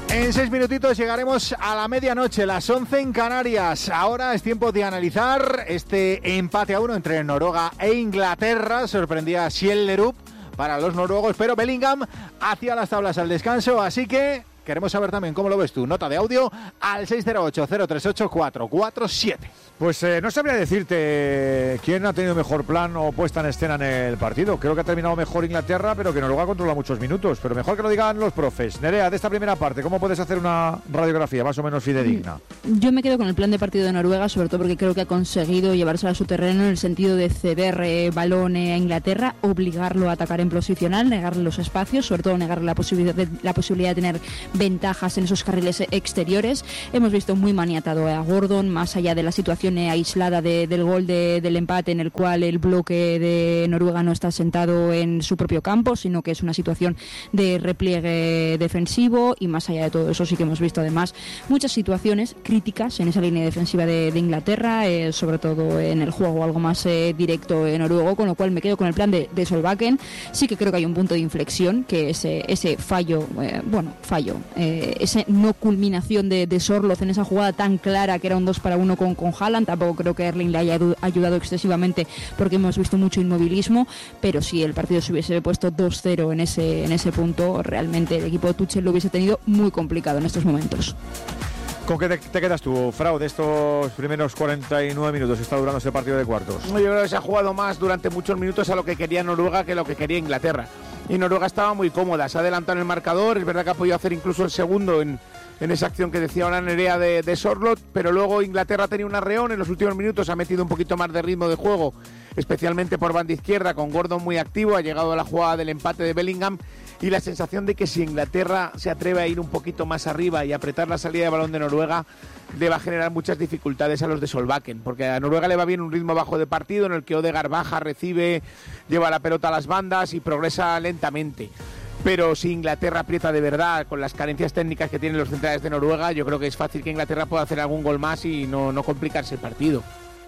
En 6 minutitos llegaremos a la medianoche, las 11 en Canarias. Ahora es tiempo de analizar este empate a 1 entre Noruega e Inglaterra. Sorprendía a Schjelderup para los noruegos, pero Bellingham hacía las tablas al descanso, así que queremos saber también cómo lo ves tú. Nota de audio al 608-038-447. Pues no sabría decirte quién ha tenido mejor plan o puesta en escena en el partido. Creo que ha terminado mejor Inglaterra, pero que Noruega controla muchos minutos. Pero mejor que lo digan los profes. Nerea, de esta primera parte, ¿cómo puedes hacer una radiografía más o menos fidedigna? Yo me quedo con el plan de partido de Noruega, sobre todo porque creo que ha conseguido llevárselo a su terreno en el sentido de ceder balón a Inglaterra, obligarlo a atacar en posicional, negarle los espacios, sobre todo negarle la posibilidad de tener ventajas en esos carriles exteriores. Hemos visto muy maniatado a Gordon, más allá de la situación aislada del gol del empate, en el cual el bloque de Noruega no está sentado en su propio campo, sino que es una situación de repliegue defensivo, y más allá de todo eso sí que hemos visto además muchas situaciones críticas en esa línea defensiva de Inglaterra, sobre todo en el juego algo más directo noruego, con lo cual me quedo con el plan de Solbakken. Sí que creo que hay un punto de inflexión, que es ese fallo, esa no culminación de Sorloth en esa jugada tan clara que era un 2-1 con Haaland. Tampoco creo que Erling le haya ayudado excesivamente, porque hemos visto mucho inmovilismo, pero si el partido se hubiese puesto 2-0 en ese punto, realmente el equipo de Tuchel lo hubiese tenido muy complicado en estos momentos. ¿Con qué te quedas tú, Frau, de estos primeros 49 minutos que está durando este partido de cuartos? Yo creo que se ha jugado más durante muchos minutos a lo que quería Noruega que lo que quería Inglaterra. Y Noruega estaba muy cómoda, se ha adelantado en el marcador, es verdad que ha podido hacer incluso el segundo en esa acción que decía ahora Nerea de Sorloth, pero luego Inglaterra ha tenido un arreón, en los últimos minutos ha metido un poquito más de ritmo de juego, especialmente por banda izquierda, con Gordon muy activo, ha llegado a la jugada del empate de Bellingham, y la sensación de que si Inglaterra se atreve a ir un poquito más arriba y apretar la salida de balón de Noruega, le va a generar muchas dificultades a los de Solbakken, porque a Noruega le va bien un ritmo bajo de partido en el que Odegaard baja, recibe, lleva la pelota a las bandas y progresa lentamente. Pero si Inglaterra aprieta de verdad, con las carencias técnicas que tienen los centrales de Noruega, yo creo que es fácil que Inglaterra pueda hacer algún gol más y no complicarse el partido.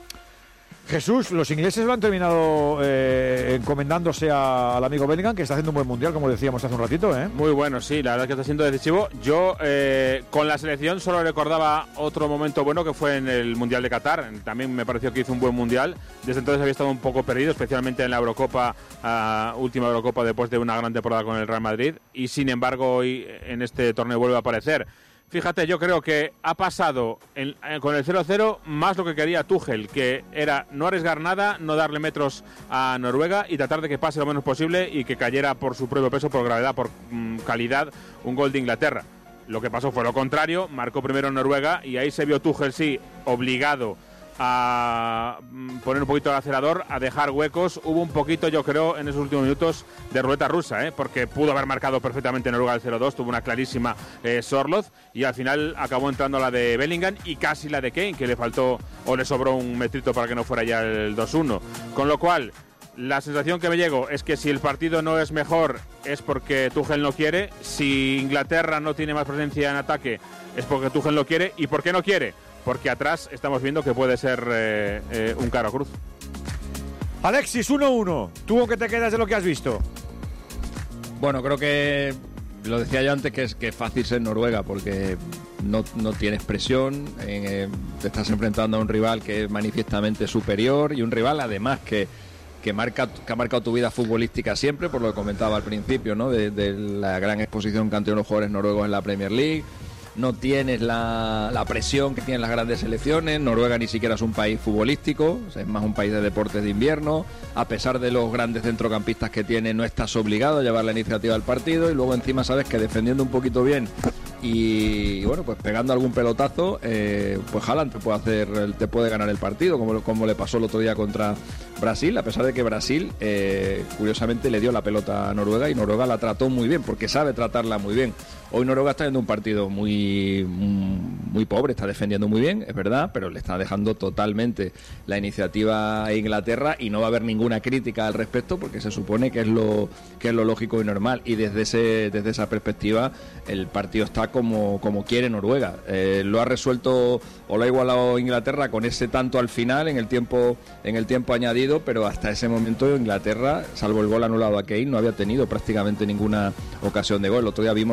Jesús, los ingleses lo han terminado encomendándose al amigo Bellingham, que está haciendo un buen mundial, como decíamos hace un ratito, ¿eh? Muy bueno, sí, la verdad es que está siendo decisivo. Yo con la selección solo recordaba otro momento bueno, que fue en el Mundial de Qatar. También me pareció que hizo un buen mundial. Desde entonces había estado un poco perdido, especialmente en la Eurocopa, última Eurocopa después de una gran temporada con el Real Madrid. Y sin embargo hoy en este torneo vuelve a aparecer. Fíjate, yo creo que ha pasado con el 0-0 más lo que quería Tuchel, que era no arriesgar nada, no darle metros a Noruega y tratar de que pase lo menos posible y que cayera por su propio peso, por gravedad, por calidad, un gol de Inglaterra. Lo que pasó fue lo contrario, marcó primero Noruega y ahí se vio Tuchel, sí, obligado a poner un poquito el acelerador, a dejar huecos. Hubo un poquito, yo creo, en esos últimos minutos de ruleta rusa, porque pudo haber marcado perfectamente Noruega el 0-2, tuvo una clarísima Sorloth y al final acabó entrando la de Bellingham y casi la de Kane, que le faltó o le sobró un metrito para que no fuera ya el 2-1. Con lo cual, la sensación que me llevo es que si el partido no es mejor es porque Tuchel no quiere, si Inglaterra no tiene más presencia en ataque es porque Tuchel no quiere. ¿Y por qué no quiere? Porque atrás estamos viendo que puede ser un caro cruz. Alexis, 1-1. ¿Tú con qué te quedas de lo que has visto? Bueno, creo que lo decía yo antes, que es fácil ser Noruega porque no tienes presión, te estás enfrentando a un rival que es manifiestamente superior y un rival además que ha marcado tu vida futbolística siempre, por lo que comentaba al principio, ¿no? De la gran exposición que han tenido los jugadores noruegos en la Premier League. No tienes la presión que tienen las grandes selecciones. Noruega ni siquiera es un país futbolístico, o sea, es más un país de deportes de invierno. A pesar de los grandes centrocampistas que tiene, no estás obligado a llevar la iniciativa del partido, y luego encima sabes que defendiendo un poquito bien y bueno, pues pegando algún pelotazo, pues Haaland te puede ganar el partido, como le pasó el otro día contra Brasil, a pesar de que Brasil curiosamente le dio la pelota a Noruega y Noruega la trató muy bien, porque sabe tratarla muy bien. Hoy Noruega está haciendo un partido muy pobre, está defendiendo muy bien, es verdad, pero le está dejando totalmente la iniciativa a Inglaterra y no va a haber ninguna crítica al respecto, porque se supone que es lo lógico y normal, y desde esa perspectiva el partido está como quiere Noruega. Lo ha resuelto o lo ha igualado Inglaterra con ese tanto al final en el tiempo añadido, pero hasta ese momento Inglaterra, salvo el gol anulado a Kane, no había tenido prácticamente ninguna ocasión de gol. El otro día vimos a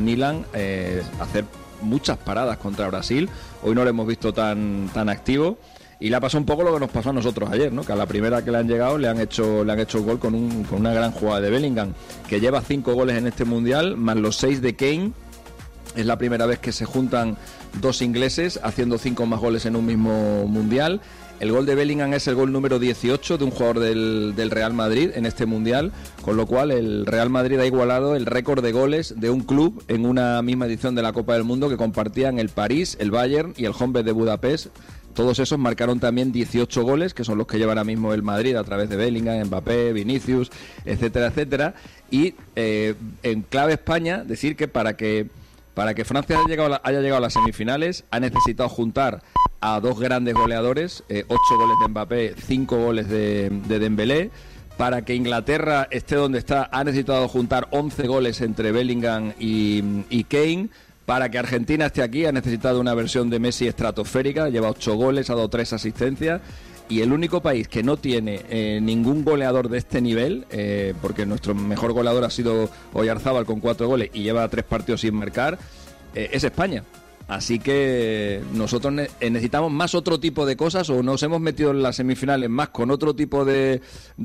Nyland hacer muchas paradas contra Brasil. Hoy no lo hemos visto tan activo. Y le ha pasado un poco lo que nos pasó a nosotros ayer, ¿no? Que a la primera que le han llegado le han hecho gol con una gran jugada de Bellingham, que lleva 5 goles en este Mundial, más los 6 de Kane. Es la primera vez que se juntan dos ingleses haciendo 5 más goles en un mismo Mundial. El gol de Bellingham es el gol número 18 de un jugador del Real Madrid en este Mundial, con lo cual el Real Madrid ha igualado el récord de goles de un club en una misma edición de la Copa del Mundo que compartían el París, el Bayern y el Honvéd de Budapest. Todos esos marcaron también 18 goles, que son los que lleva ahora mismo el Madrid a través de Bellingham, Mbappé, Vinicius, etcétera, etcétera. Y en clave España, decir que para que Francia haya llegado a las semifinales, ha necesitado juntar a dos grandes goleadores, 8 goles de Mbappé, 5 goles de Dembélé. Para que Inglaterra esté donde está, ha necesitado juntar 11 goles entre Bellingham y Kane. Para que Argentina esté aquí ha necesitado una versión de Messi estratosférica, lleva 8 goles, ha dado 3 asistencias, y el único país que no tiene ningún goleador de este nivel, porque nuestro mejor goleador ha sido Oyarzábal con 4 goles y lleva 3 partidos sin marcar, es España. Así que nosotros necesitamos más otro tipo de cosas, o nos hemos metido en las semifinales más con otro tipo de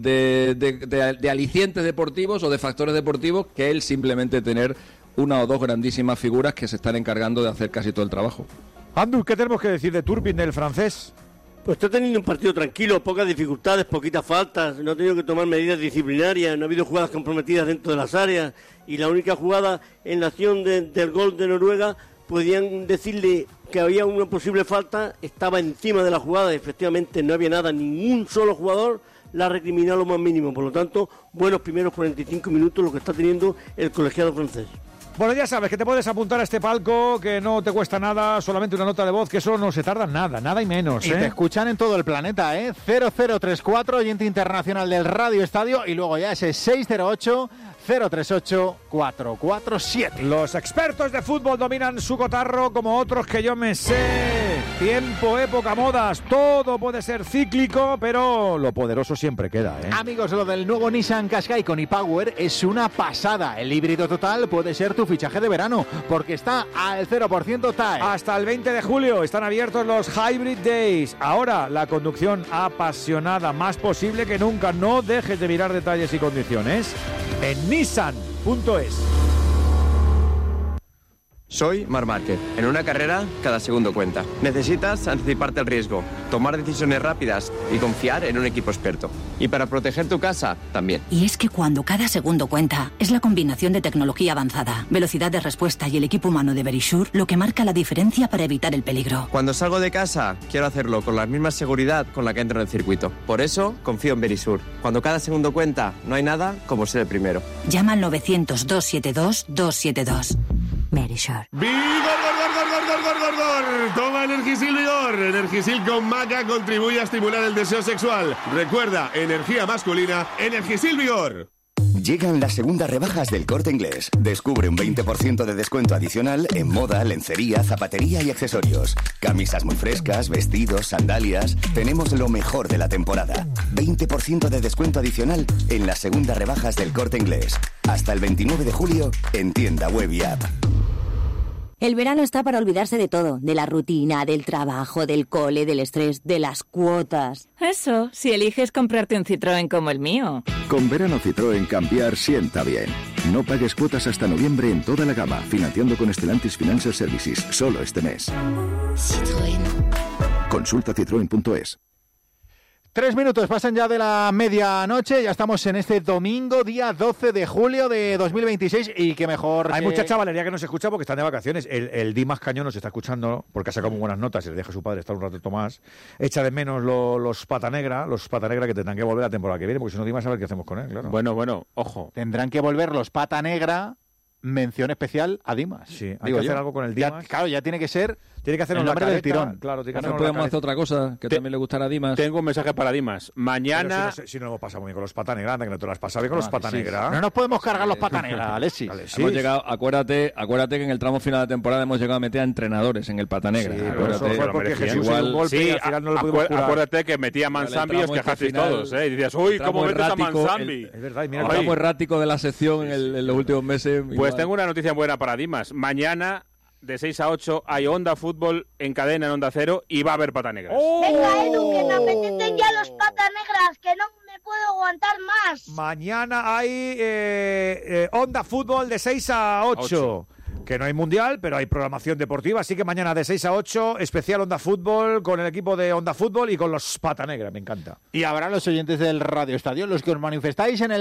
alicientes deportivos o de factores deportivos que el simplemente tener una o dos grandísimas figuras que se están encargando de hacer casi todo el trabajo. Andu, ¿qué tenemos que decir de Turpin, del francés? Pues está teniendo un partido tranquilo, pocas dificultades, poquitas faltas, no ha tenido que tomar medidas disciplinarias, no ha habido jugadas comprometidas dentro de las áreas, y la única jugada en la acción del gol de Noruega, podían decirle que había una posible falta, estaba encima de la jugada, efectivamente no había nada, ningún solo jugador la recriminó lo más mínimo, por lo tanto, buenos primeros 45 minutos lo que está teniendo el colegiado francés. Bueno, ya sabes que te puedes apuntar a este palco, que no te cuesta nada, solamente una nota de voz, que eso no se tarda nada y menos. Y te escuchan en todo el planeta, 0034, oyente internacional del Radio Estadio, y luego ya ese 608-038-447. Los expertos de fútbol dominan su cotarro como otros que yo me sé. Tiempo, época, modas, todo puede ser cíclico, pero lo poderoso siempre queda, Amigos, lo del nuevo Nissan Qashqai con e-Power es una pasada. El híbrido total puede ser tu fichaje de verano, porque está al 0% TAE. Hasta el 20 de julio están abiertos los Hybrid Days. Ahora, la conducción apasionada, más posible que nunca. No dejes de mirar detalles y condiciones en nissan.es. Soy Marc Márquez. En una carrera, cada segundo cuenta. Necesitas anticiparte al riesgo, tomar decisiones rápidas y confiar en un equipo experto. Y para proteger tu casa, también. Y es que cuando cada segundo cuenta, es la combinación de tecnología avanzada, velocidad de respuesta y el equipo humano de Verisure lo que marca la diferencia para evitar el peligro. Cuando salgo de casa, quiero hacerlo con la misma seguridad con la que entro en el circuito. Por eso, confío en Verisure. Cuando cada segundo cuenta, no hay nada como ser el primero. Llama al 900-272-272. Verisure. ¡Vigor, gor! Toma Energisil Vigor. Energisil con maca contribuye a estimular el deseo sexual. Recuerda, energía masculina, Energisil Vigor. Llegan las segundas rebajas del Corte Inglés. Descubre un 20% de descuento adicional en moda, lencería, zapatería y accesorios. Camisas muy frescas, vestidos, sandalias. Tenemos lo mejor de la temporada. 20% de descuento adicional en las segundas rebajas del Corte Inglés. Hasta el 29 de julio en tienda web y app. El verano está para olvidarse de todo, de la rutina, del trabajo, del cole, del estrés, de las cuotas. Eso, si eliges comprarte un Citroën como el mío. Con verano Citroën cambiar sienta bien. No pagues cuotas hasta noviembre en toda la gama, financiando con Stellantis Financial Services, solo este mes. Citroën. Consulta citroen.es. 3 minutos pasan ya de la medianoche, ya estamos en este domingo, día 12 de julio de 2026, y qué mejor. Hay mucha chavalería que nos escucha porque están de vacaciones. El Dimas Cañón nos está escuchando porque ha sacado muy buenas notas y le deja a su padre estar un rato más. Echa de menos los pata negra que tendrán que volver la temporada que viene, porque si no, Dimas, a ver qué hacemos con él, claro. Bueno, ojo. Tendrán que volver los pata negra. Mención especial a Dimas. Sí, hay que hacer algo con el Dimas. Ya tiene que ser Tiene que hacernos el la nombre del careta. tirón. Claro, tiene que No hacernos podemos la hacer otra cosa que también le gustará a Dimas. Tengo un mensaje para Dimas. Mañana... Si no hemos pasado muy bien con los pata negra, anda que no te lo has pasado bien con los pata negra. No nos podemos cargar los pata negra, Alexis. Hemos llegado, acuérdate que en el tramo final de temporada hemos llegado a meter a entrenadores en el pata negra. Sí, pero eso fue porque Jesús igual, dio un golpe y al final no lo pudimos curar. Acuérdate que metía a Manzambi y os quejasteis todos, ¿eh? Y decías, uy, ¿cómo metes a Manzambi? Es verdad, y mira el tramo errático de la sección en los últimos meses. Pues igual. tengo una noticia buena para Dimas. Mañana, de 6 a 8, hay Onda Fútbol en cadena en Onda Cero y va a haber pata negras. Venga, Edu, que me apetecen ya los patas negras, que no me puedo aguantar más. Mañana hay Onda Fútbol de 6 a 8. Que no hay mundial, pero hay programación deportiva, así que mañana de 6 a 8, especial Onda Fútbol con el equipo de Onda Fútbol y con los pata negra, me encanta. Y habrá los oyentes del Radio Estadio, los que os manifestáis en el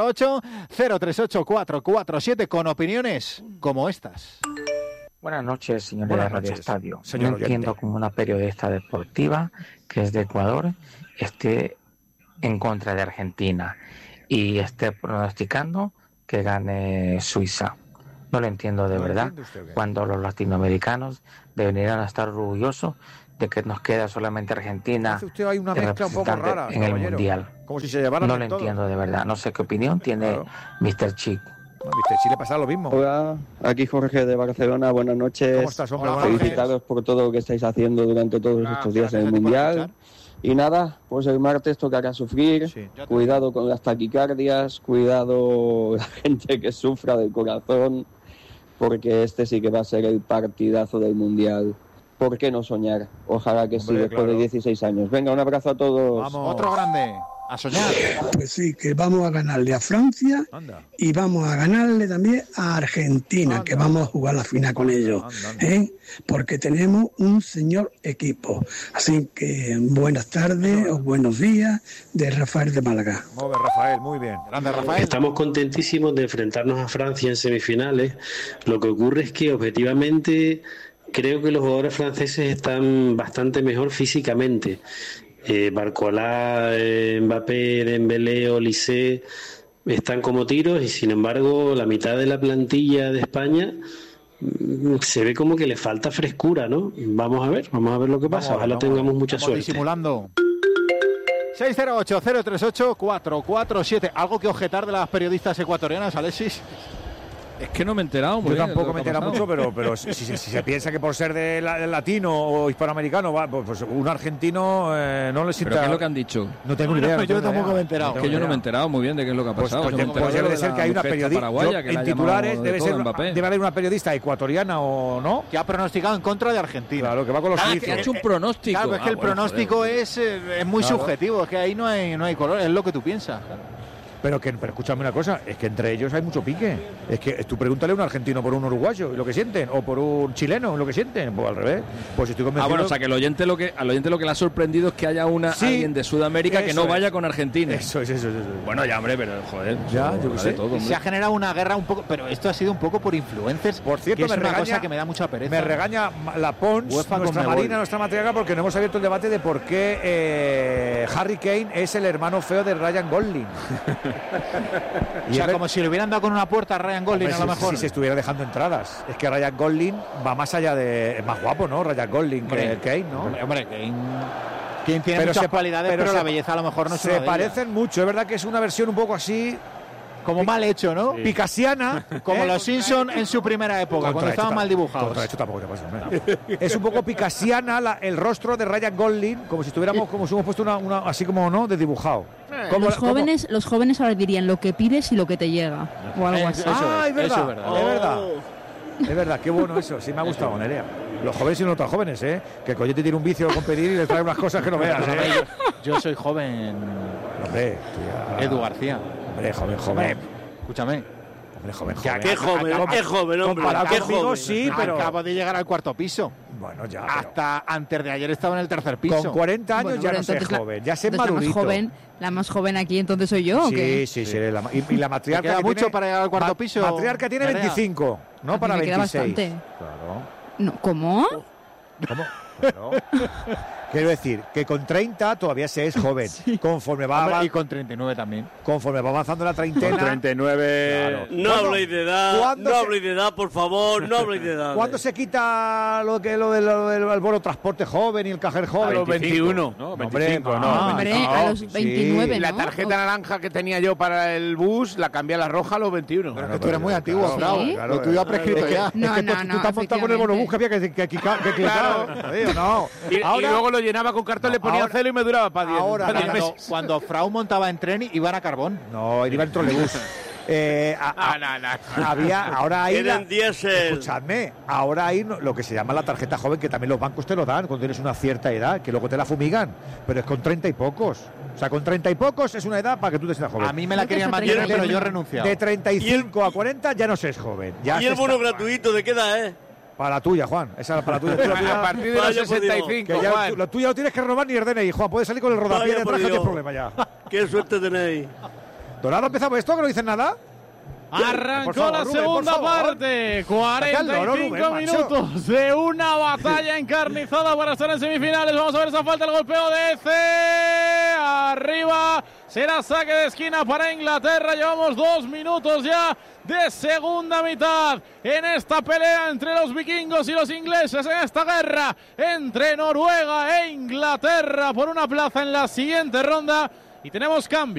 608-038-447 con opiniones como estas. Buenas noches, señores de Radio Estadio. Señor no entiendo como una periodista deportiva que es de Ecuador esté en contra de Argentina y esté pronosticando que gane Suiza. No lo entiendo de verdad, cuando los latinoamericanos deberían estar orgullosos de que nos queda solamente Argentina Hay una mezcla un poco rara en el Mundial. Como si se llevaran No lo entiendo de verdad, no sé qué opinión tiene Mr. Chic. Viste, Chile pasa lo mismo. Hola, aquí Jorge de Barcelona, buenas noches. ¿Cómo estás, hombre? Buenas Felicitaros por todo lo que estáis haciendo durante todos estos días en el Mundial. Y nada, pues el martes tocará sufrir, cuidado con las taquicardias, cuidado la gente que sufra del corazón, porque este sí que va a ser el partidazo del Mundial. ¿Por qué no soñar? Ojalá que sí, después de 16 años. Venga, un abrazo a todos. Vamos. Otro grande. A soñar. Pues sí, que vamos a ganarle a Francia y vamos a ganarle también a Argentina, que vamos a jugar la final con ellos, porque tenemos un señor equipo. Así que buenas tardes o buenos días de Rafael de Málaga. Muy bien, Rafael, muy bien. Grande, Rafael. Estamos contentísimos de enfrentarnos a Francia en semifinales. Lo que ocurre es que objetivamente creo que los jugadores franceses están bastante mejor físicamente. Barcola, Mbappé, Dembélé, Olise están como tiros y sin embargo la mitad de la plantilla de España se ve como que le falta frescura, ¿no? Vamos a ver lo que pasa. Ojalá tengamos mucha suerte. Disimulando. 608-038-447. ¿Algo que objetar de las periodistas ecuatorianas, Alexis? Es que no me he enterado muy Yo bien tampoco me he enterado mucho, pero si se piensa que por ser de latino o hispanoamericano, pues un argentino no le sienta... ¿Pero qué es lo que han dicho? No tengo ni idea. Yo tampoco me he enterado. Es que yo no me he enterado muy bien de qué es lo que ha pasado. Pues debe ser que hay una periodista en titulares, debe haber una periodista ecuatoriana o no, que ha pronosticado en contra de Argentina. Claro, que va con los suizos. Que ha hecho un pronóstico. Claro, es que el pronóstico es muy subjetivo, es que ahí no hay color, es lo que tú piensas. Pero escúchame una cosa, es que entre ellos hay mucho pique. Es que tú pregúntale a un argentino por un uruguayo y lo que sienten, o por un chileno y lo que sienten, pues al revés. Pues estoy convencido. Bueno, o sea que al oyente lo que le ha sorprendido es que haya alguien de Sudamérica que no vaya con Argentina. Eso. Bueno, ya hombre, pero joder. Ya, yo sé. Todo, se ha generado una guerra un poco, pero esto ha sido un poco por influencers. Por cierto, que es una cosa que me da mucha pereza. Me regaña la Pons, nuestra Marina, nuestra matriarca, porque no hemos abierto el debate de por qué Harry Kane es el hermano feo de Ryan Gosling. O sea, como si le hubieran dado con una puerta a Ryan Gosling, a lo mejor. Si se estuviera dejando entradas. Es que Ryan Gosling va más allá de... Es más guapo, ¿no? Ryan Gosling que Kane, ¿no? Hombre, Kane tiene muchas cualidades, pero la belleza a lo mejor no se parecen mucho. Es verdad que es una versión un poco así... Como mal hecho, ¿no? Sí. Picasiana. Como los Simpson en su primera época, cuando estaban mal dibujados. Contra hecho tampoco te pasa. Es un poco picasiana el rostro de Ryan Gosling, como si estuviéramos, como si hemos puesto una así como, ¿no? De dibujado. Los jóvenes ahora dirían lo que pides y lo que te llega. O algo así. Es verdad. Es verdad, qué bueno eso. Sí me ha gustado, Nerea. Los jóvenes y no tan jóvenes, Que el coyote tiene un vicio con pedir y le trae unas cosas que no veas, Yo soy joven. Hombre, Edu García. Hombre, joven. Escúchame. Hombre, joven. Qué joven, hombre. Qué joven, sí, pero... Acabo de llegar al cuarto piso. Bueno, ya. Hasta antes de ayer estaba en el tercer piso. Con 40 años ya no sé joven, ya sé madurito. La más joven aquí entonces soy yo, ¿o qué? Sí. Y la matriarca queda mucho para llegar al cuarto piso. La matriarca tiene 25, no para 26. Queda bastante. Claro. No, ¿cómo? Claro. Quiero decir que con 30 todavía se es joven. Conforme va y con 39 también. Conforme va avanzando la treintena. Con 39. Claro. No habléis de edad, no habléis de edad, por favor, no habléis de edad. ¿Cuándo se quita lo del bono transporte joven y el cajer joven? A los 21. No, Hombre, 25, a los 29, sí. ¿no? La tarjeta naranja que tenía yo para el bus la cambié a la roja a los 21. Pero que tú eres muy antiguo, ¿Sí? Frau. Claro, lo tuyo ha prescrito ya. No, es que tú estás montado con el bonobús que había que clicar. No. Y luego lo llenaba con cartón, le ponía celo y me duraba para 10 Ahora, meses. cuando Frau montaba en tren, iban a carbón. No, iba en trolebús. Ahora hay Eran diésel. escuchadme, ahora hay lo que se llama la tarjeta joven, que también los bancos te lo dan cuando tienes una cierta edad, que luego te la fumigan, pero es con 30 y pocos. O sea, con 30 y pocos es una edad para que tú te sientas joven. A mí me la querían mantener, pero yo he renunciado. De 35 a 40 ya no se es joven. Ya ¿Y el bono gratuito de qué edad, Para la tuya, Juan. Esa es para la tuya. A partir de los 65, que ya Juan. lo tuyo no tienes que renovar ni el DNI, Juan. Puedes salir con el rodapié detrás, que no tienes problema ya. Qué suerte tenéis. Dorado, ¿empezamos esto? ¿Que no dicen nada? Arrancó la segunda parte, 45 minutos de una batalla encarnizada para estar en semifinales. Vamos a ver esa falta, el golpeo de Eze, arriba, será saque de esquina para Inglaterra. Llevamos 2 minutos ya de segunda mitad en esta pelea entre los vikingos y los ingleses, en esta guerra entre Noruega e Inglaterra por una plaza en la siguiente ronda, y tenemos cambio.